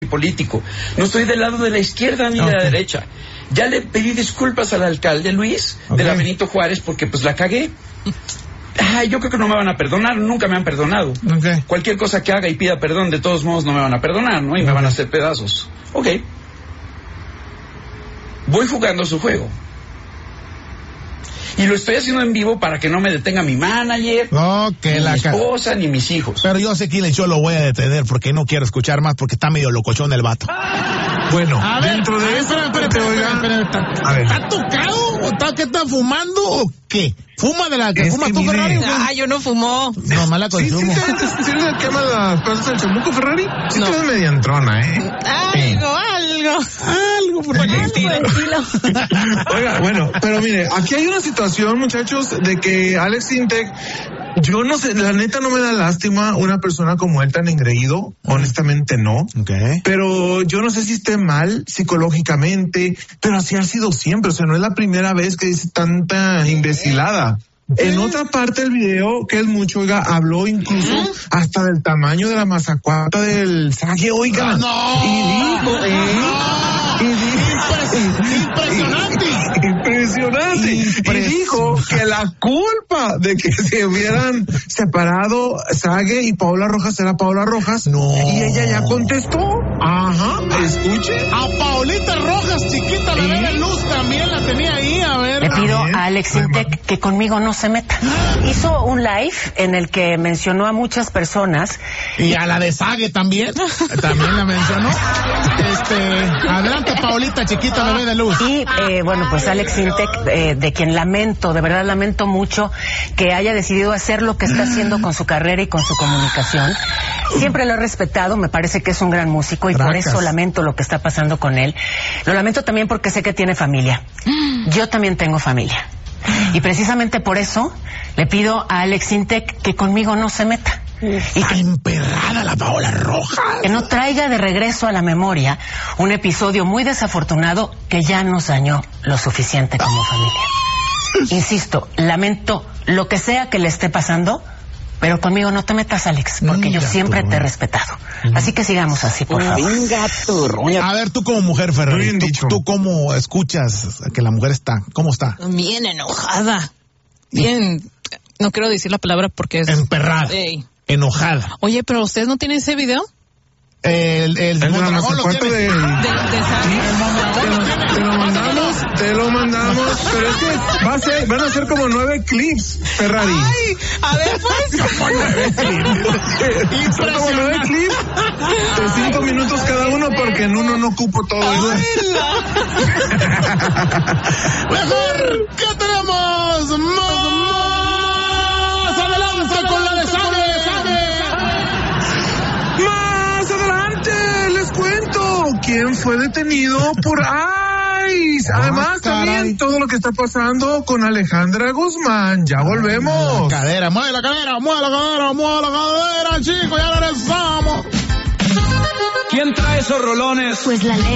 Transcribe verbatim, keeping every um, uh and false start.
político. No estoy del lado de la izquierda ni okay. de la derecha. Ya le pedí disculpas al alcalde Luis okay. de la Benito Juárez porque pues la cagué. Ay, yo creo que no me van a perdonar, nunca me han perdonado. Okay. Cualquier cosa que haga y pida perdón, de todos modos no me van a perdonar, ¿no? Y okay. me van a hacer pedazos. Ok. Voy jugando su juego. Y lo estoy haciendo en vivo para que no me detenga mi manager, okay, ni la mi esposa, ca... ni mis hijos. Pero yo sé que yo lo voy a detener porque no quiero escuchar más porque está medio locochón el vato. Bueno, a ver, dentro de eso, espera, espera, espera, espera, espera. A ver. ¿Está tocado o está que está fumando o qué? ¿Fuma de la que es fumas que tú, mire... Ferrari? Ah, yo no fumo. No, mala consumo. ¿Sí, sí, sí, sí le quema las cosas del chamuco, Ferrari? Sí, no. Te ves media entrona, ¿eh? Algo, algo. Algo, por favor. Tranquilo. Oiga, bueno, pero mire, aquí hay una situación, muchachos, de que Alex Sintek, yo no sé, la neta no me da lástima una persona como él tan engreído, honestamente no. Okay. Pero yo no sé si esté mal psicológicamente, pero así ha sido siempre, o sea, no es la primera vez que dice tanta imbecilada. En otra parte del video, que es mucho, oiga, habló incluso ¿Eh? hasta del tamaño de la mazacuata del saque, oiga. ¡No! Y dijo, ¿eh? ¡No! Y dijo, ¡Impresionante! Impresionante. Impres... Y dijo que la culpa de que se hubieran separado Sague y Paola Rojas era Paola Rojas. No. Y ella ya contestó. Ajá, escuche. A Paolita Rojas, chiquita, la bebé Luz también la tenía ahí, a ver. Le pido a Alex Sintek que conmigo no se meta. Hizo un live en el que mencionó a muchas personas. Y a la de Sague también. También la mencionó. Este, adelante, Paolita, chiquita, bebé de Luz. Y, eh, bueno, pues Alex Sintek, eh, de quien lamento, de verdad lamento mucho que haya decidido hacer lo que está haciendo con su carrera y con su comunicación. Siempre lo he respetado, me parece que es un gran músico y Bracas. Por eso lamento lo que está pasando con él. Lo lamento también porque sé que tiene familia. Yo también tengo familia. Y precisamente por eso le pido a Alex Sintek que conmigo no se meta. Y que emperrada la Paola Rojas. Que no traiga de regreso a la memoria un episodio muy desafortunado que ya nos dañó lo suficiente como familia. Insisto, lamento lo que sea que le esté pasando, pero conmigo no te metas, Alex, porque Venga, yo siempre tú. te he respetado. Así que sigamos así, por favor. Venga, tu roña. A ver, tú como mujer, Ferrari, ¿tú, ¿tú cómo escuchas que la mujer está? ¿Cómo está? Bien enojada. Bien, no quiero decir la palabra porque es... Emperrada. Ey. Enojada. Oye, pero ¿ustedes no tienen ese video? El, el, el Mondragón lo tiene. De, de, de te lo mandamos, te lo mandamos, pero es que va a ser, van a ser como nueve clips, Ferrari. Ay, a ver, pues. Como nueve clips. Son como nueve clips de cinco minutos cada uno porque en uno no cupo todo eso. Mejor que tenemos más adelante con la de Sague. Más adelante les cuento quién fue detenido por ICE. Además, también todo lo que está pasando con Alejandra Guzmán. Ya volvemos. La cadera, mueve la cadera, mueve la cadera, mueve la cadera, chicos, ya regresamos. ¿Quién trae esos rolones? Pues la ley.